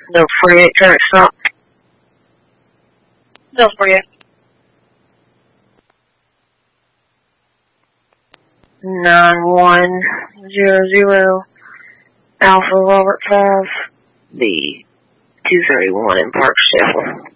No 48 current stop. Delta 48. 9100 Alpha Robert 5, the 231 in Park Chapel.